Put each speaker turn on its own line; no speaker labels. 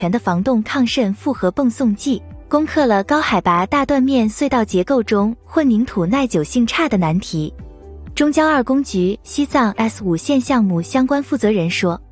的防冻抗渗复合泵送剂，攻克了高海拔大断面隧道结构中混凝土耐久性差的难题。中交2工局西藏 S5线项目相关负责人说，